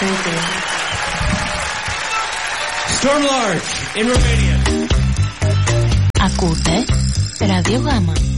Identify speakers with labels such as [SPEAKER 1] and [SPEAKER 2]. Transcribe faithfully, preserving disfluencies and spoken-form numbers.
[SPEAKER 1] Thank you.
[SPEAKER 2] Storm Large in Romania.
[SPEAKER 3] Ακούτε Radio Γάμα.